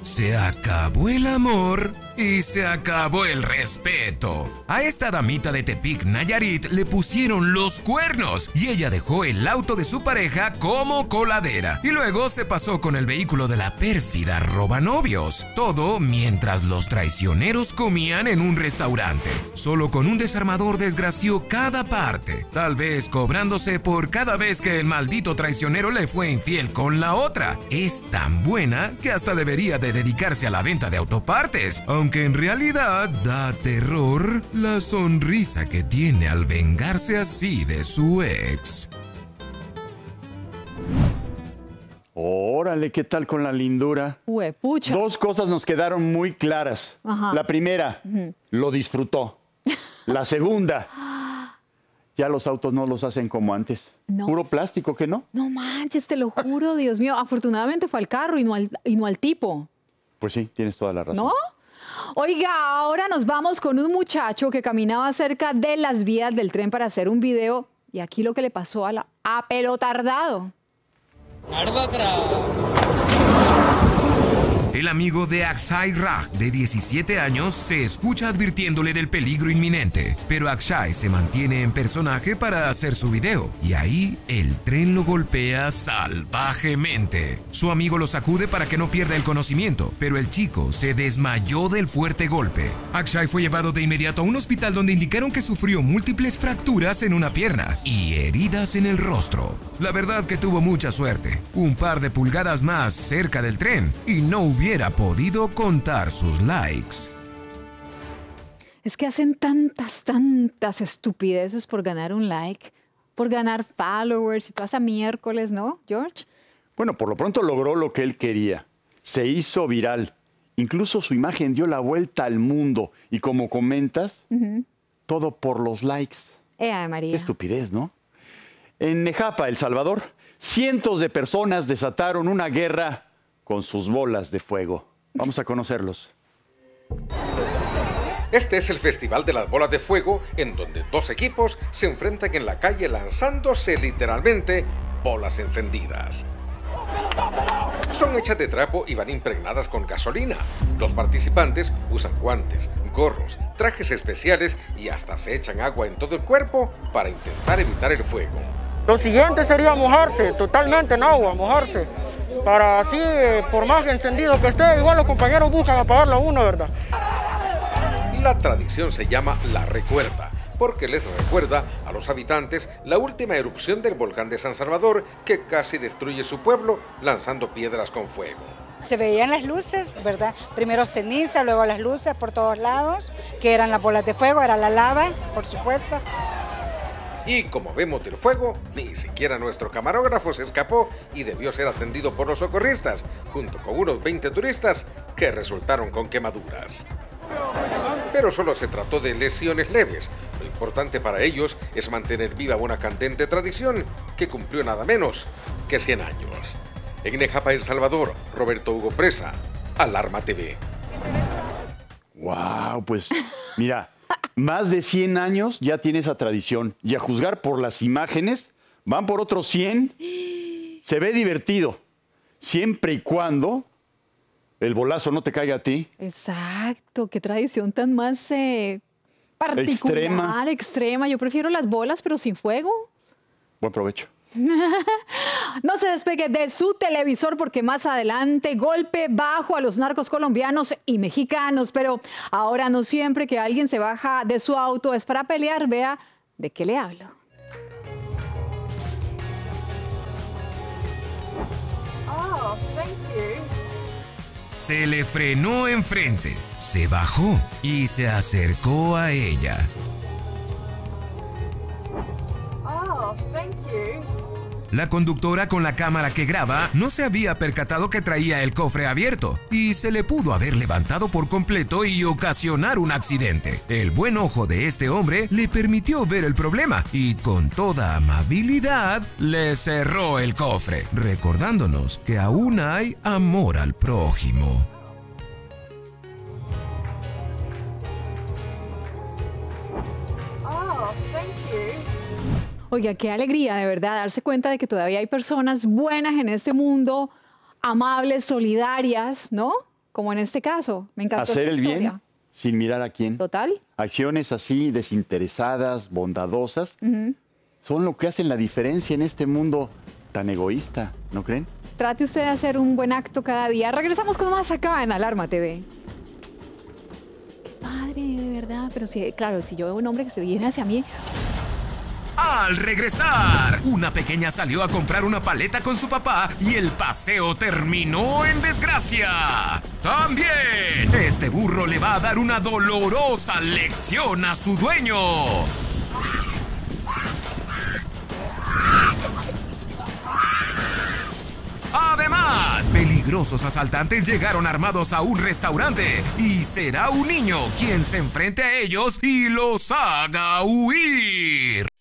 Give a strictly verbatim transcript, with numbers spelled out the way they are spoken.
Se acabó el amor y se acabó el respeto. A esta damita de Tepic, Nayarit, le pusieron los cuernos y ella dejó el auto de su pareja como coladera. Y luego se pasó con el vehículo de la pérfida robanovios. Todo mientras los traicioneros comían en un restaurante. Solo con un desarmador desgració cada parte. Tal vez cobrándose por cada vez que el maldito traicionero le fue infiel con la otra. Es tan buena que hasta debería de dedicarse a la venta de autopartes. Aunque en realidad da terror la sonrisa que tiene al vengarse así de su ex. Órale, ¿qué tal con la lindura? Huepucha. Dos cosas nos quedaron muy claras. Ajá. La primera, uh-huh. lo disfrutó. La segunda, ya los autos no los hacen como antes. No. Puro plástico, ¿que no? No manches, te lo juro, Dios mío. Afortunadamente fue al carro y no al, y no al tipo. Pues sí, tienes toda la razón. ¿No? Oiga, ahora nos vamos con un muchacho que caminaba cerca de las vías del tren para hacer un video. Y aquí lo que le pasó a la apelotardado. El amigo de Akshay Raj, de diecisiete años, se escucha advirtiéndole del peligro inminente, pero Akshay se mantiene en personaje para hacer su video, y ahí el tren lo golpea salvajemente. Su amigo lo sacude para que no pierda el conocimiento, pero el chico se desmayó del fuerte golpe. Akshay fue llevado de inmediato a un hospital donde indicaron que sufrió múltiples fracturas en una pierna y heridas en el rostro. La verdad que tuvo mucha suerte, un par de pulgadas más cerca del tren, y no hubiera hubiera podido contar sus likes. Es que hacen tantas, tantas estupideces por ganar un like, por ganar followers y toda esa miércoles, ¿no, George? Bueno, por lo pronto logró lo que él quería. Se hizo viral. Incluso su imagen dio la vuelta al mundo. Y como comentas, uh-huh. todo por los likes. Eh, María. Qué estupidez, ¿no? En Nejapa, El Salvador, cientos de personas desataron una guerra con sus bolas de fuego. Vamos a conocerlos. Este es el Festival de las Bolas de Fuego, en donde dos equipos se enfrentan en la calle lanzándose literalmente bolas encendidas. Son hechas de trapo y van impregnadas con gasolina. Los participantes usan guantes, gorros, trajes especiales y hasta se echan agua en todo el cuerpo para intentar evitar el fuego. Lo siguiente sería mojarse totalmente en agua, mojarse. Para así, por más encendido que esté, igual los compañeros buscan apagarlo a uno, ¿verdad? La tradición se llama La Recuerda, porque les recuerda a los habitantes la última erupción del volcán de San Salvador, que casi destruye su pueblo lanzando piedras con fuego. Se veían las luces, ¿verdad? Primero ceniza, luego las luces por todos lados, que eran las bolas de fuego, era la lava, por supuesto. Y como vemos del fuego, ni siquiera nuestro camarógrafo se escapó y debió ser atendido por los socorristas, junto con unos veinte turistas que resultaron con quemaduras. Pero solo se trató de lesiones leves. Lo importante para ellos es mantener viva una candente tradición que cumplió nada menos que cien años. En Nejapa, El Salvador, Roberto Hugo Presa, Alarma T V. Wow, pues mira, más de cien años ya tiene esa tradición. Y a juzgar por las imágenes, van por otros cien. Se ve divertido, siempre y cuando el bolazo no te caiga a ti. Exacto, qué tradición tan más eh, particular, extrema. extrema. Yo prefiero las bolas, pero sin fuego. Buen provecho. No se despegue de su televisor porque más adelante golpe bajo a los narcos colombianos y mexicanos. Pero ahora no siempre que alguien se baja de su auto es para pelear. Vea de qué le hablo. Oh, thank you. Se le frenó enfrente, se bajó y se acercó a ella. Oh, thank you. La conductora con la cámara que graba no se había percatado que traía el cofre abierto y se le pudo haber levantado por completo y ocasionar un accidente. El buen ojo de este hombre le permitió ver el problema y con toda amabilidad le cerró el cofre, recordándonos que aún hay amor al prójimo. Oh, thank you. Oiga, qué alegría, de verdad, darse cuenta de que todavía hay personas buenas en este mundo, amables, solidarias, ¿no? como en este caso. Me encantó Hacer esta el historia. bien sin mirar a quién. Total. Acciones así desinteresadas, bondadosas, Ujú. son lo que hacen la diferencia en este mundo tan egoísta, ¿no creen? Trate usted de hacer un buen acto cada día. Regresamos con más acá en Alarma T V. Qué padre, de verdad. Pero sí, claro, si yo veo un hombre que se viene hacia mí, Al regresar, una pequeña salió a comprar una paleta con su papá y el paseo terminó en desgracia. También, este burro le va a dar una dolorosa lección a su dueño. Además, peligrosos asaltantes llegaron armados a un restaurante y será un niño quien se enfrente a ellos y los haga huir.